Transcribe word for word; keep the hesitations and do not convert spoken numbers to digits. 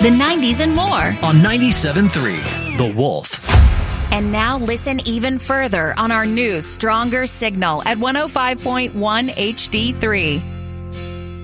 the nineties, and more. On ninety-seven point three, The Wolf. And now listen even further on our new, stronger signal at one oh five point one H D three.